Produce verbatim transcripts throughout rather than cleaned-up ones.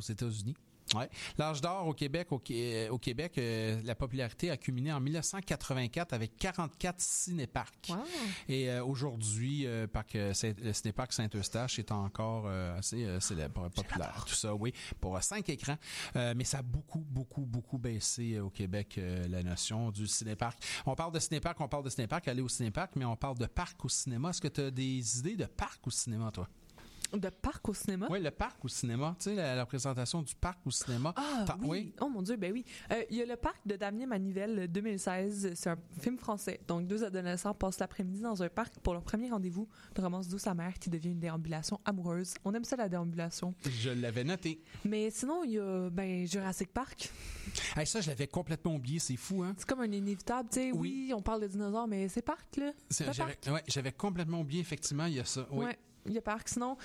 États-Unis. Ouais. L'âge d'or au Québec, au, au Québec, euh, la popularité a culminé en dix-neuf cent quatre-vingt-quatre avec quarante-quatre cinéparcs. Wow. Et euh, aujourd'hui, euh, parc, euh, le cinéparc Saint-Eustache est encore euh, assez euh, célèbre, populaire. Tout ça, oui, pour euh, cinq écrans. Euh, mais ça a beaucoup, beaucoup, beaucoup baissé euh, au Québec euh, la notion du cinéparc. On parle de cinéparc, on parle de cinéparc, aller au cinéparc, mais on parle de parc au cinéma. Est-ce que tu as des idées de parc au cinéma, toi? De parc au cinéma? Oui, le parc au cinéma. Tu sais, la, la représentation du parc au cinéma. Ah T'as, oui. oui. Oh mon Dieu, ben oui. Il euh, y a le parc de Damien-Manivelle deux mille seize. C'est un film français. Donc, deux adolescents passent l'après-midi dans un parc pour leur premier rendez-vous de romance douce amère qui devient une déambulation amoureuse. On aime ça, la déambulation. Je l'avais noté. Mais sinon, il y a ben, Jurassic Park. Hey, ça, je l'avais complètement oublié. C'est fou, hein? C'est comme un inévitable. Tu sais, oui. oui, on parle de dinosaures, mais c'est parc, là. C'est, c'est j'avais, parc. Ouais, j'avais complètement oublié, effectivement, il y a ça. Oui. Ouais. Il y a parc. Sinon,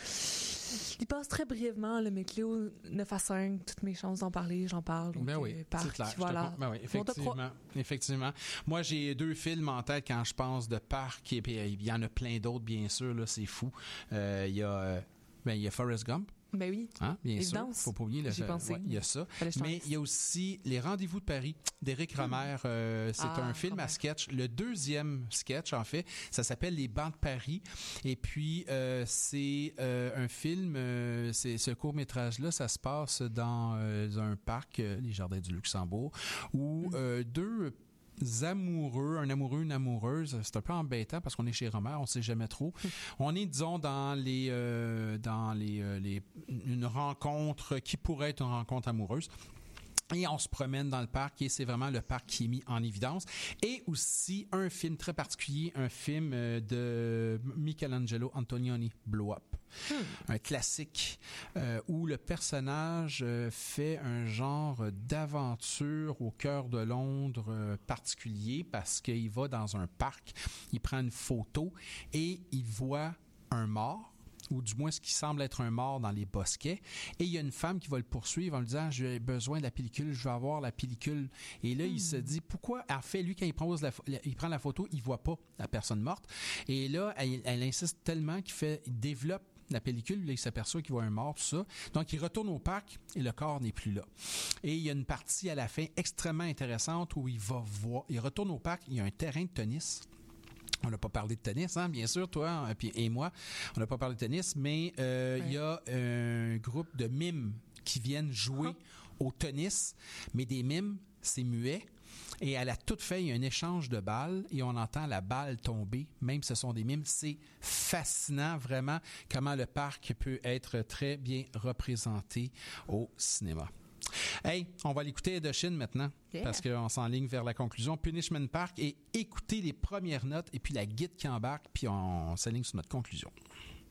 il passe très brièvement, le mais Cléo, neuf à cinq, toutes mes chances d'en parler, j'en parle. Donc, ben oui, euh, parc, c'est clair. voilà. Ben oui, effectivement, effectivement. Moi, j'ai deux films en tête quand je pense de parc, et puis il y en a plein d'autres, bien sûr, là, c'est fou. Euh, il y a, ben, il y a Forrest Gump. Ben oui. Hein, bien Évidence. sûr. Faut pas oublier le J'ai pensé. Ouais, il y a ça. Mais il y a aussi Les Rendez-vous de Paris d'Éric Rohmer. Euh, c'est ah, un film Rohmer. à sketch. Le deuxième sketch, en fait, ça s'appelle Les Bancs de Paris. Et puis, euh, c'est euh, un film, euh, c'est ce court-métrage-là, ça se passe dans euh, un parc, euh, les Jardins du Luxembourg, où mm. euh, deux amoureux, un amoureux, une amoureuse, c'est un peu embêtant parce qu'on est chez Rohmer, on sait jamais trop. On est, disons, dans les, euh, dans les, euh, les, une rencontre qui pourrait être une rencontre amoureuse. Et on se promène dans le parc et c'est vraiment le parc qui est mis en évidence. Et aussi un film très particulier, un film de Michelangelo Antonioni, Blow Up. Hmm. Un classique euh, où le personnage euh, fait un genre d'aventure au cœur de Londres euh, particulier parce qu'il va dans un parc, il prend une photo et il voit un mort, ou du moins ce qui semble être un mort dans les bosquets. Et il y a une femme qui va le poursuivre en lui disant « J'ai besoin de la pellicule, je veux avoir la pellicule. » Et là, mmh. il se dit « Pourquoi? » En fait, lui, quand il prend, la, il prend la photo, il voit pas la personne morte. Et là, elle, elle insiste tellement qu'il fait, il développe la pellicule, là, il s'aperçoit qu'il voit un mort, tout ça. Donc, il retourne au parc et le corps n'est plus là. Et il y a une partie à la fin extrêmement intéressante où il va voir, il retourne au parc, il y a un terrain de tennis. On n'a pas parlé de tennis, hein, bien sûr, toi et moi. On n'a pas parlé de tennis, mais euh, il ouais. y a un groupe de mimes qui viennent jouer ah. au tennis, mais des mimes, c'est muet. Et à la toute fin, il y a un échange de balles et on entend la balle tomber, même si ce sont des mimes. C'est fascinant, vraiment, comment le parc peut être très bien représenté au cinéma. Hey, on va l'écouter Indochine maintenant, yeah. parce qu'on s'enligne vers la conclusion. Punishment Park et écouter les premières notes et puis la guide qui embarque, puis on, on s'aligne sur notre conclusion.